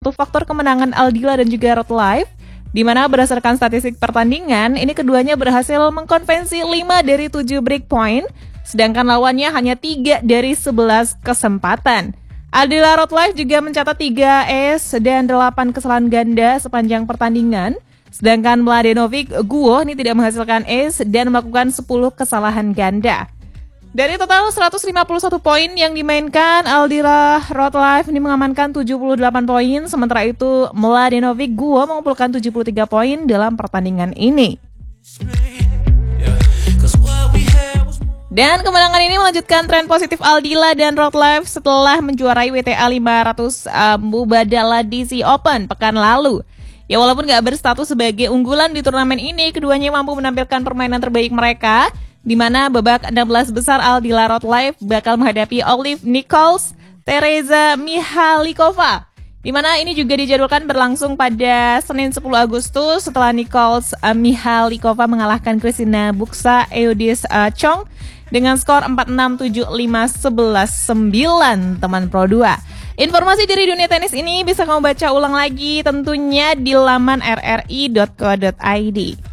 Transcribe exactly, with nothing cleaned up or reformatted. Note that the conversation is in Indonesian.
satu faktor kemenangan Aldila dan juga Rod Life, di mana berdasarkan statistik pertandingan, ini keduanya berhasil mengkonversi lima dari tujuh break point, sedangkan lawannya hanya tiga dari sebelas kesempatan. Aldila Rod Life juga mencatat tiga ace dan delapan kesalahan ganda sepanjang pertandingan, sedangkan Mladenovic Guo ini tidak menghasilkan ace dan melakukan sepuluh kesalahan ganda. Dari total seratus lima puluh satu poin yang dimainkan, Aldila Rod Life ini mengamankan tujuh puluh delapan poin, sementara itu Mladenovic Guo mengumpulkan tujuh puluh tiga poin dalam pertandingan ini. Dan kemenangan ini melanjutkan tren positif Aldila dan Rod Life setelah menjuarai W T A lima ratus uh, Mubadala D C Open pekan lalu. Ya walaupun gak berstatus sebagai unggulan di turnamen ini, keduanya mampu menampilkan permainan terbaik mereka, di mana babak enam belas besar Aldila Rod Life bakal menghadapi Olive Nichols, Tereza Mihalikova, di mana ini juga dijadwalkan berlangsung pada Senin sepuluh Agustus setelah Nichols uh, Mihalikova mengalahkan Kristina Buksa Eudis uh, Chong dengan skor empat enam, tujuh lima, sebelas sembilan teman Pro dua. Informasi dari dunia tenis ini bisa kamu baca ulang lagi tentunya di laman r r i dot co dot i d.